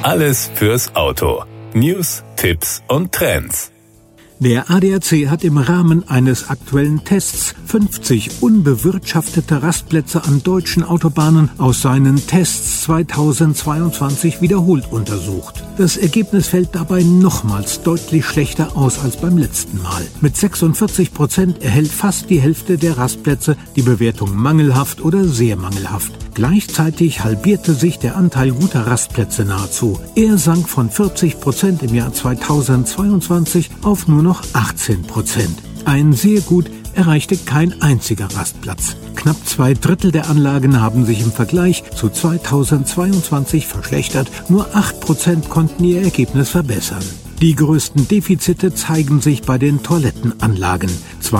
Alles fürs Auto. News, Tipps und Trends. Der ADAC hat im Rahmen eines aktuellen Tests 50 unbewirtschaftete Rastplätze an deutschen Autobahnen aus seinen Tests 2022 wiederholt untersucht. Das Ergebnis fällt dabei nochmals deutlich schlechter aus als beim letzten Mal. Mit 46% erhält fast die Hälfte der Rastplätze die Bewertung mangelhaft oder sehr mangelhaft. Gleichzeitig halbierte sich der Anteil guter Rastplätze nahezu. Er sank von 40% im Jahr 2022 auf nur noch 18%. Ein sehr gut erreichte kein einziger Rastplatz. Knapp 2/3 der Anlagen haben sich im Vergleich zu 2022 verschlechtert. Nur 8% konnten ihr Ergebnis verbessern. Die größten Defizite zeigen sich bei den Toilettenanlagen.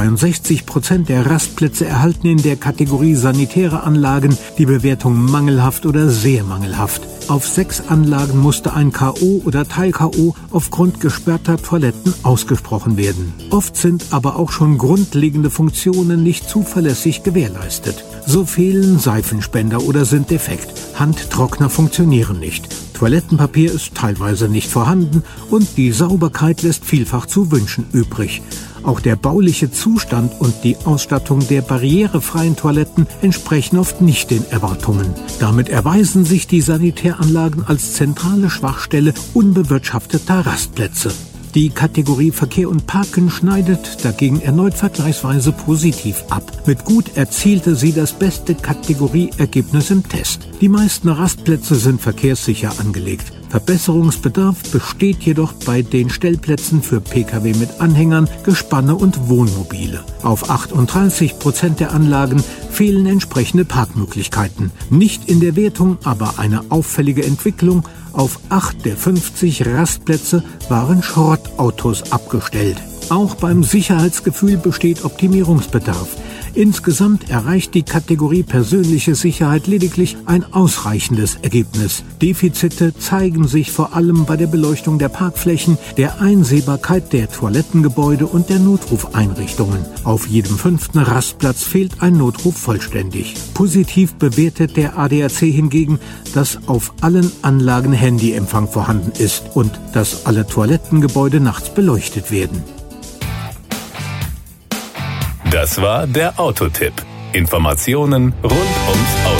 62% der Rastplätze erhalten in der Kategorie sanitäre Anlagen die Bewertung mangelhaft oder sehr mangelhaft. Auf 6 Anlagen musste ein K.O. oder Teil-K.O. aufgrund gesperrter Toiletten ausgesprochen werden. Oft sind aber auch schon grundlegende Funktionen nicht zuverlässig gewährleistet. So fehlen Seifenspender oder sind defekt. Handtrockner funktionieren nicht. Toilettenpapier ist teilweise nicht vorhanden und die Sauberkeit lässt vielfach zu wünschen übrig. Auch der bauliche Zustand und die Ausstattung der barrierefreien Toiletten entsprechen oft nicht den Erwartungen. Damit erweisen sich die Sanitäranlagen als zentrale Schwachstelle unbewirtschafteter Rastplätze. Die Kategorie Verkehr und Parken schneidet dagegen erneut vergleichsweise positiv ab. Mit gut erzielte sie das beste Kategorieergebnis im Test. Die meisten Rastplätze sind verkehrssicher angelegt. Verbesserungsbedarf besteht jedoch bei den Stellplätzen für Pkw mit Anhängern, Gespanne und Wohnmobile. Auf 38% der Anlagen fehlen entsprechende Parkmöglichkeiten. Nicht in der Wertung, aber eine auffällige Entwicklung. Auf 8 der 50 Rastplätze waren Schrottautos abgestellt. Auch beim Sicherheitsgefühl besteht Optimierungsbedarf. Insgesamt erreicht die Kategorie persönliche Sicherheit lediglich ein ausreichendes Ergebnis. Defizite zeigen sich vor allem bei der Beleuchtung der Parkflächen, der Einsehbarkeit der Toilettengebäude und der Notrufeinrichtungen. Auf jedem 5. Rastplatz fehlt ein Notruf vollständig. Positiv bewertet der ADAC hingegen, dass auf allen Anlagen Handyempfang vorhanden ist und dass alle Toilettengebäude nachts beleuchtet werden. Das war der Autotipp. Informationen rund ums Auto.